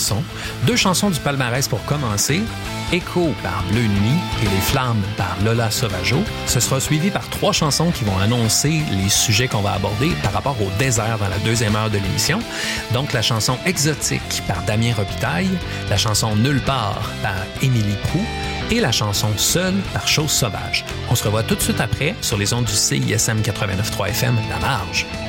chansons. 2 chansons du palmarès pour commencer. Écho par Bleu Nuit et Les Flammes par Lola Sauvageau. Ce sera suivi par 3 chansons qui vont annoncer les sujets qu'on va aborder par rapport au désert dans la 2e heure de l'émission. Donc, la chanson Exotique par Damien Robitaille, la chanson Nulle part par Émilie Proulx et la chanson Seule par Chose Sauvage. On se revoit tout de suite après sur les ondes du CISM 89.3 FM La Marge.